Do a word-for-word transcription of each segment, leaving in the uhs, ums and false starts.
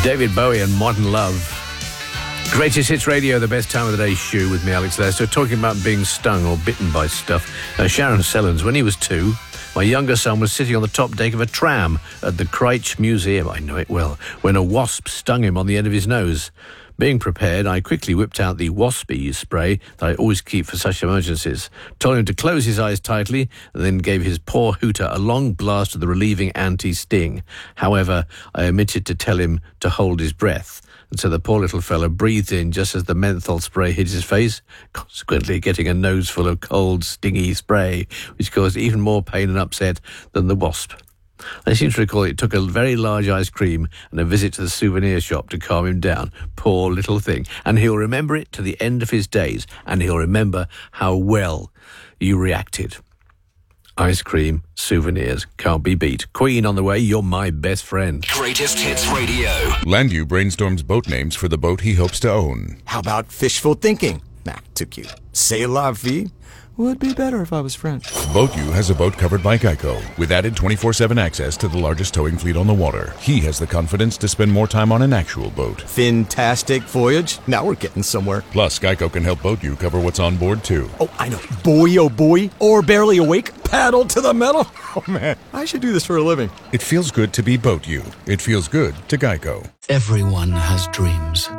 David Bowie and Modern Love. Greatest Hits Radio, the best time of the day shoe with me, Alex Lester, talking about being stung or bitten by stuff. Uh, Sharon Sellens, when he was two, my younger son was sitting on the top deck of a tram at the Cryche Museum, I know it well, when a wasp stung him on the end of his nose. Being prepared, I quickly whipped out the Waspy spray that I always keep for such emergencies, told him to close his eyes tightly, and then gave his poor hooter a long blast of the relieving anti-sting. However, I omitted to tell him to hold his breath, and so the poor little fellow breathed in just as the menthol spray hit his face, consequently getting a nose full of cold, stingy spray, which caused even more pain and upset than the wasp. I seem to recall it took a very large ice cream and a visit to the souvenir shop to calm him down. Poor little thing. And he'll remember it to the end of his days, and he'll remember how well you reacted. Ice cream, souvenirs, can't be beat. Queen on the way, you're my best friend. Greatest Hits Radio. Landu brainstorms boat names for the boat he hopes to own. How about fishful thinking? Nah, too cute. C'est la vie. Would be better if I was French. BoatU has a boat covered by Geico, with added twenty-four seven access to the largest towing fleet on the water. He has the confidence to spend more time on an actual boat. Fantastic voyage. Now we're getting somewhere. Plus, Geico can help BoatU cover what's on board, too. Oh, I know. Boy, oh boy. Or barely awake. Paddle to the metal. Oh, man. I should do this for a living. It feels good to be BoatU. It feels good to Geico. Everyone has dreams.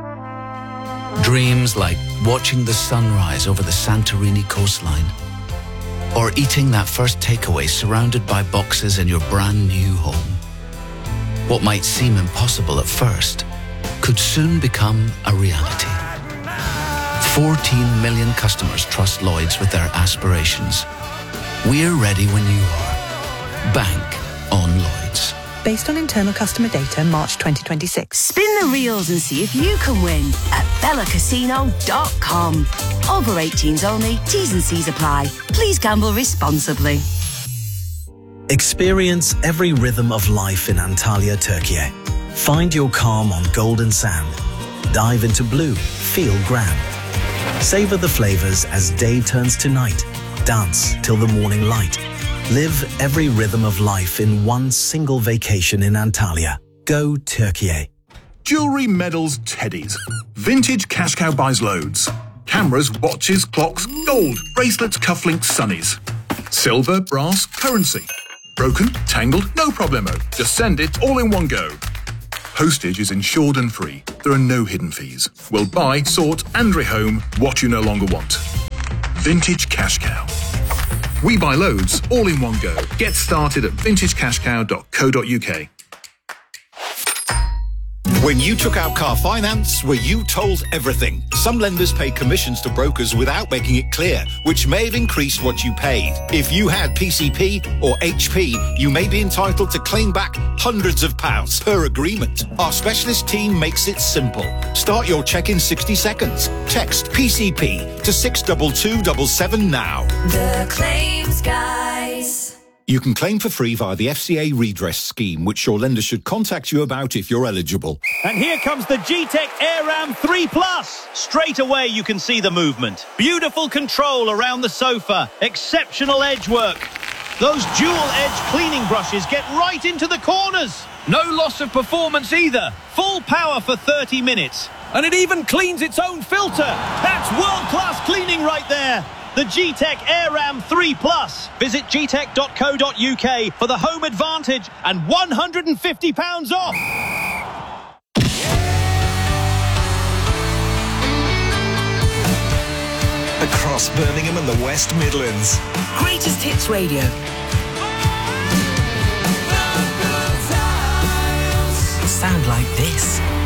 Dreams like watching the sunrise over the Santorini coastline, or eating that first takeaway surrounded by boxes in your brand new home. What might seem impossible at first could soon become a reality. fourteen million customers trust Lloyds with their aspirations. We're ready when you are. Bank on Lloyds. Based on internal customer data, March twenty twenty-six. Spin the reels and see if you can win at bella casino dot com. Over eighteens only, T's and C's apply. Please gamble responsibly. Experience every rhythm of life in Antalya, Turkey. Find your calm on golden sand. Dive into blue, feel grand. Savor the flavors as day turns to night. Dance till the morning light. Live every rhythm of life in one single vacation in Antalya. Go Turkey. Jewellery, medals, teddies. Vintage Cash Cow buys loads. Cameras, watches, clocks, gold, bracelets, cufflinks, sunnies. Silver, brass, currency. Broken, tangled, no problemo. Just send it all in one go. Postage is insured and free. There are no hidden fees. We'll buy, sort and rehome what you no longer want. Vintage Cash Cow. We buy loads, all in one go. Get started at vintage cash cow dot co dot uk. When you took out car finance, were you told everything? Some lenders pay commissions to brokers without making it clear, which may have increased what you paid. If you had P C P or H P, you may be entitled to claim back hundreds of pounds per agreement. Our specialist team makes it simple. Start your check in sixty seconds. Text P C P to six two two seven seven now. The Claims Guys. You can claim for free via the F C A redress scheme, which your lender should contact you about if you're eligible. And here comes the G-Tech AirRam three plus. Straight away you can see the movement. Beautiful control around the sofa. Exceptional edge work. Those dual-edge cleaning brushes get right into the corners. No loss of performance either. Full power for thirty minutes. And it even cleans its own filter. That's world-class cleaning right there. The G-Tech AirRam three plus. Visit g tech dot co dot uk for the home advantage and one hundred fifty pounds off. Across Birmingham and the West Midlands. Greatest Hits Radio. Sound like this.